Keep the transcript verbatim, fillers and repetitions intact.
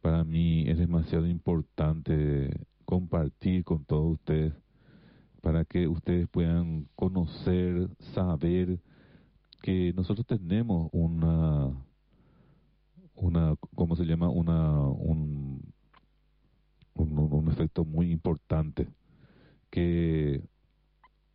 Para mí es demasiado importante compartir con todos ustedes para que ustedes puedan conocer, saber que nosotros tenemos una, una, ¿cómo se llama? Una, un, un, un efecto muy importante que